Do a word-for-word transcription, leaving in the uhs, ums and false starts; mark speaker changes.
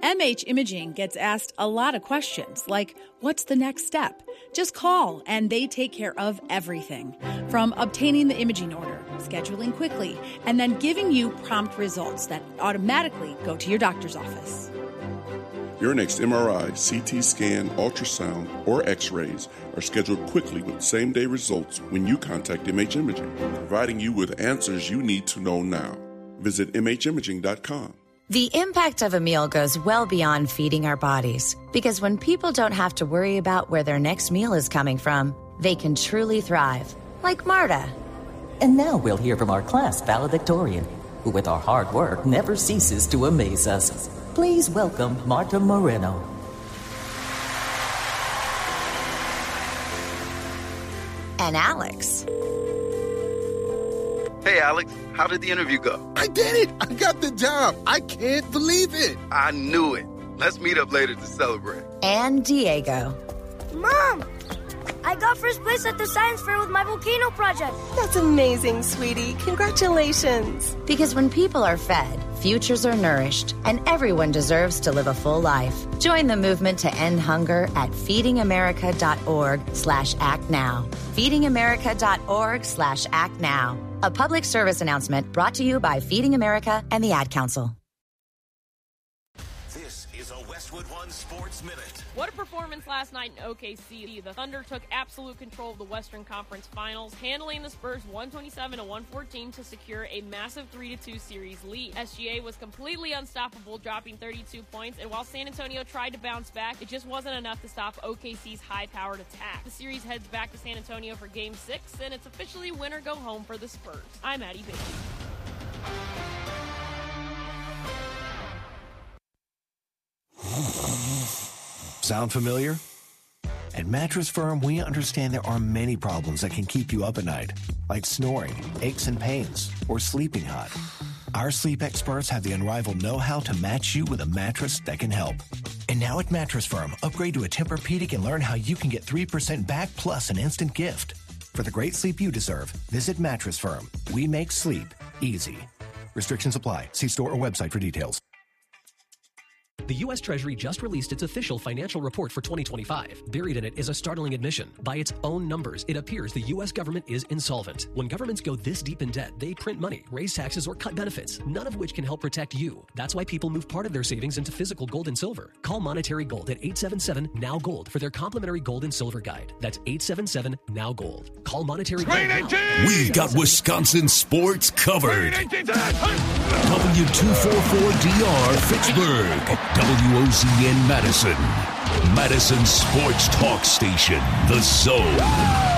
Speaker 1: M H Imaging gets asked a lot of questions, like, what's the next step? Just call, and they take care of everything. From obtaining the imaging order, scheduling quickly, and then giving you prompt results that automatically go to your doctor's office.
Speaker 2: Your next M R I, C T scan, ultrasound, or x-rays are scheduled quickly with same-day results when you contact M H Imaging, providing you with answers you need to know now. Visit m h imaging dot com.
Speaker 3: The impact of a meal goes well beyond feeding our bodies, because when people don't have to worry about where their next meal is coming from, they can truly thrive, like Marta.
Speaker 4: And now we'll hear from our class valedictorian, who with our hard work never ceases to amaze us. Please welcome Marta Moreno.
Speaker 3: And Alex.
Speaker 5: Hey, Alex, how did the interview go?
Speaker 6: I did it! I got the job! I can't believe it!
Speaker 5: I knew it. Let's meet up later to celebrate.
Speaker 3: And Diego.
Speaker 7: Mom! I got first place at the science fair with my volcano project.
Speaker 8: That's amazing, sweetie. Congratulations.
Speaker 3: Because when people are fed, futures are nourished, and everyone deserves to live a full life. Join the movement to end hunger at feeding america dot org slash act now. feeding america dot org slash act now. A public service announcement brought to you by Feeding America and the Ad Council.
Speaker 9: This is a Westwood One Sports Minute.
Speaker 10: What a performance last night in O K C. The Thunder took absolute control of the Western Conference Finals, handling the Spurs one twenty-seven to one fourteen to secure a massive three to two series lead. S G A was completely unstoppable, dropping thirty-two points, and while San Antonio tried to bounce back, it just wasn't enough to stop O K C's high-powered attack. The series heads back to San Antonio for Game six, and it's officially win or go home for the Spurs. I'm Addie Bailey.
Speaker 11: Sound familiar? At Mattress Firm, we understand there are many problems that can keep you up at night, like snoring, aches and pains, or sleeping hot. Our sleep experts have the unrivaled know-how to match you with a mattress that can help. And now at Mattress Firm, upgrade to a Tempur-Pedic and learn how you can get three percent back plus an instant gift. For the great sleep you deserve, visit Mattress Firm. We make sleep easy. Restrictions apply. See store or website for details.
Speaker 12: The U S Treasury just released its official financial report for twenty twenty-five. Buried in it is a startling admission. By its own numbers, it appears the U S government is insolvent. When governments go this deep in debt, they print money, raise taxes, or cut benefits, none of which can help protect you. That's why people move part of their savings into physical gold and silver. Call Monetary Gold at eight seven seven, N O W, GOLD for their complimentary gold and silver guide. That's eight seven seven, N O W, GOLD. Call Monetary Gold now.
Speaker 9: We've got Wisconsin sports covered. W two forty-four D R Fitchburg. W O Z N Madison. Madison Sports Talk Station. The Zone.